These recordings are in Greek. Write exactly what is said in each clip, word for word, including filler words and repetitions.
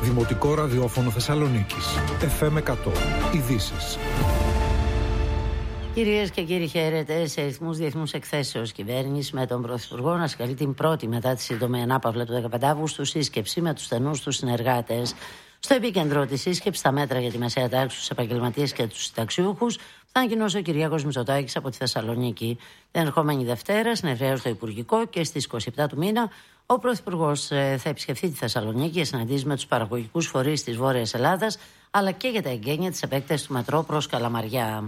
Δημοτικό ραδιόφωνο Θεσσαλονίκης. εφ εμ εκατό. Ειδήσεις. Κυρίες και κύριοι, χαίρετε. Σε ρυθμούς διεθνούς εκθέσεως, κυβέρνηση με τον Πρωθυπουργό να σκαλεί την πρώτη μετά τη σύντομη ανάπαυλα του δεκαπέντε Αυγούστου σύσκεψη με τους στενούς του συνεργάτες. Στο επίκεντρο της σύσκεψης, τα μέτρα για τη μεσαία τάξη, τους επαγγελματίες και τους συνταξιούχους, θα ανακοινώσει ο Κυριάκος Μητσοτάκης από τη Θεσσαλονίκη. Την ερχόμενη Δευτέρα συνεδριάζει στο Υπουργικό και στις είκοσι επτά του μήνα ο Πρωθυπουργός θα επισκεφθεί τη Θεσσαλονίκη για συναντήσεις με τους παραγωγικούς φορείς της Βόρειας Ελλάδας, αλλά και για τα εγγένεια της επέκτασης του μετρό προς Καλαμαριά.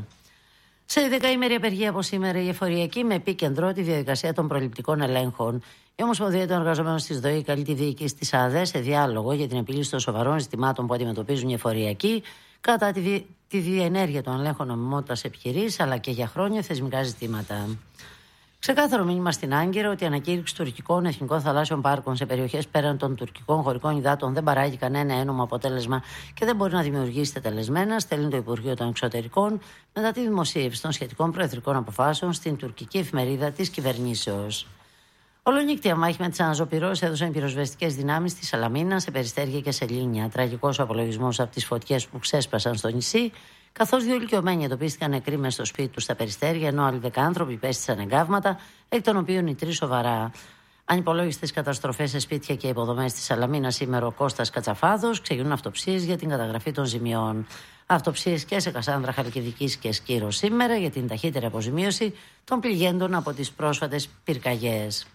Σε δεκαήμερη απεργία από σήμερα η εφοριακή με επίκεντρο τη διαδικασία των προληπτικών ελέγχων. Η Ομοσπονδία των Εργαζομένων της ΔΟΗ καλεί τη διοίκηση της ΑΔΕ σε διάλογο για την επίλυση των σοβαρών ζητημάτων που αντιμετωπίζουν οι εφοριακοί κατά τη, δι... τη διενέργεια των ελέγχων νομιμότητας επιχειρήσεων, αλλά και για χρόνια θεσμικά ζητήματα. Ξεκάθαρο μήνυμα στην Άγκυρα ότι η ανακήρυξη τουρκικών εθνικών θαλάσσιων πάρκων σε περιοχές πέραν των τουρκικών χωρικών υδάτων δεν παράγει κανένα ένομο αποτέλεσμα και δεν μπορεί να δημιουργήσει τετελεσμένα, στέλνει το Υπουργείο των Εξωτερικών μετά τη δημοσίευση των σχετικών προεδρικών αποφάσεων στην τουρκική εφημερίδα της κυβερνήσεως. Ολονύκτια μάχη με τις αναζωπυρώσεις έδωσαν πυροσβεστικές δυνάμεις στη Σαλαμίνα, σε Περιστέρια και σε Λίνια. Τραγικός ο απολογισμός από τις φωτιές που ξέσπασαν στο νησί, καθώς δύο ηλικιωμένοι εντοπίστηκαν νεκροί μες στο σπίτι τους στα Περιστέρια, ενώ άλλοι δέκα άνθρωποι υπέστησαν εγκάβματα, εκ των οποίων οι τρεις σοβαρά. Ανυπολόγιστες καταστροφές σε σπίτια και υποδομές στη Σαλαμίνα σήμερα ο Κώστας Κατσαφάδος, ξεκινούν αυτοψίες για την καταγραφή των ζημιών. Αυτοψίες και σε Κασάνδρα Χαλκιδικής και Σκύρο σήμερα για την ταχύτερη αποζημίωση των πληγέντων από τις πρόσφατες πυρκαγιές.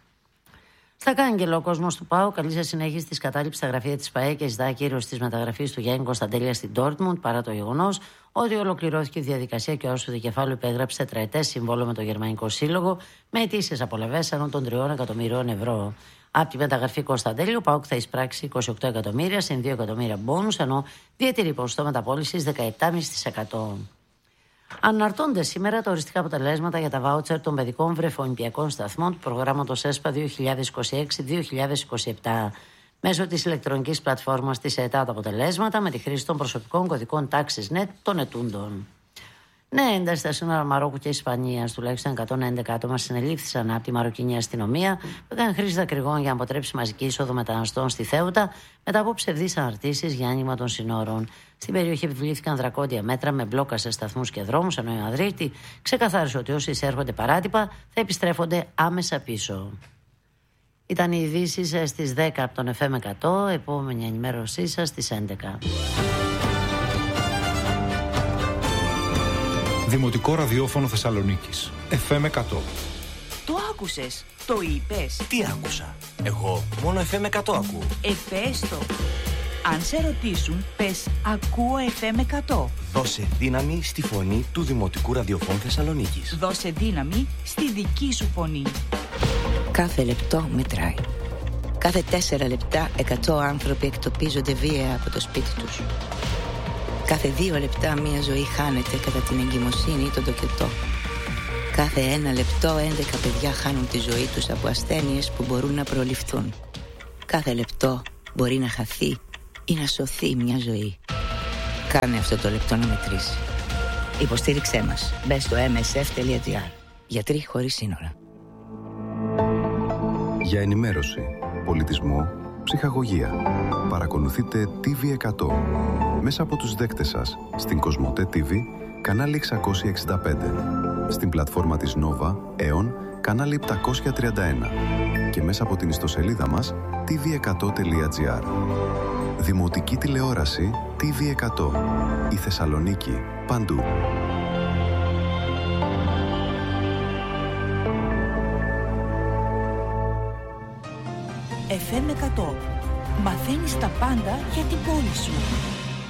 Στα Κάγκελο, ο κόσμος του ΠΑΟ καλεί σε συνέχιση τη κατάληψη στα γραφεία της ΠΑΕ και ζητά ακύρωση της μεταγραφής του Γιάννη Κωνσταντέλια στην Ντόρτμουντ, παρά το γεγονός ότι ολοκληρώθηκε η διαδικασία και ο όσο του δικεφάλου υπέγραψε τετραετές συμβόλαιο με το Γερμανικό Σύλλογο με αιτήσεις απολαβές άνω των τριών εκατομμυρίων ευρώ. Από τη μεταγραφή Κωνσταντέλιο, ο ΠΑΟΚ θα εισπράξει είκοσι οκτώ εκατομμύρια συν δύο εκατομμύρια μπόνους, ενώ διατηρεί ποσοστό μεταπώλησης δεκαεπτά κόμμα πέντε τοις εκατό. Αναρτώνται σήμερα τα οριστικά αποτελέσματα για τα βάουτσερ των παιδικών βρεφονιπιακών σταθμών του προγράμματος ΕΣΠΑ δύο χιλιάδες είκοσι έξι δύο χιλιάδες είκοσι επτά. Μέσω της ηλεκτρονικής πλατφόρμας της ΕΤΑ τα αποτελέσματα με τη χρήση των προσωπικών κωδικών τάξης ΝΕΤ των ετούντων. Ναι, ένταση στα σύνορα Μαρόκου και Ισπανίας. Τουλάχιστον εκατόν έντεκα άτομα συνελήφθησαν από τη μαροκινή αστυνομία που έκανε χρήση δακρυγών για να αποτρέψει μαζική είσοδο μεταναστών στη Θέουτα μετά από ψευδείς αναρτήσεις για άνοιγμα των συνόρων. Στην περιοχή επιβλήθηκαν δρακόντια μέτρα με μπλόκα σε σταθμούς και δρόμους, ενώ η Μαδρίτη ξεκαθάρισε ότι όσοι εισέρχονται παράτυπα θα επιστρέφονται άμεσα πίσω. Ήταν οι ειδήσεις στις δέκα από τον εφ εμ εκατό. Επόμενη ενημέρωσή σας στις έντεκα. Δημοτικό ραδιόφωνο Θεσσαλονίκης. εφ εμ εκατό. Το άκουσες, το είπες. Τι άκουσα? Εγώ μόνο εφ εμ εκατό ακούω. Ε, πες το. Αν σε ρωτήσουν, πες ακούω εφ εμ εκατό. Δώσε δύναμη στη φωνή του Δημοτικού Ραδιοφώνου Θεσσαλονίκης. Δώσε δύναμη στη δική σου φωνή. Κάθε λεπτό μετράει. Κάθε τέσσερα λεπτά εκατό άνθρωποι εκτοπίζονται βία από το σπίτι τους. Κάθε δύο λεπτά μία ζωή χάνεται κατά την εγκυμοσύνη ή τον τοκετό. Κάθε ένα λεπτό έντεκα παιδιά χάνουν τη ζωή τους από ασθένειες που μπορούν να προληφθούν. Κάθε λεπτό μπορεί να χαθεί ή να σωθεί μια ζωή. Κάνε αυτό το λεπτό να μετρήσει. Υποστήριξέ μας. Μπες στο εμ ες εφ τελεία τζι άρ. Γιατροί χωρίς σύνορα. Για ενημέρωση, πολιτισμό, ψυχαγωγία. Παρακολουθείτε τι βι εκατό μέσα από τους δέκτες σας στην Κοσμοτέ τι βι, κανάλι εξακόσια εξήντα πέντε, στην πλατφόρμα της Nova, Aeon, κανάλι επτακόσια τριάντα ένα και μέσα από την ιστοσελίδα μας τι βι εκατό τελεία τζι άρ. Δημοτική τηλεόραση τι βι εκατό. Η Θεσσαλονίκη παντού. εφ εμ εκατό. Μαθαίνεις τα πάντα για την πόλη σου.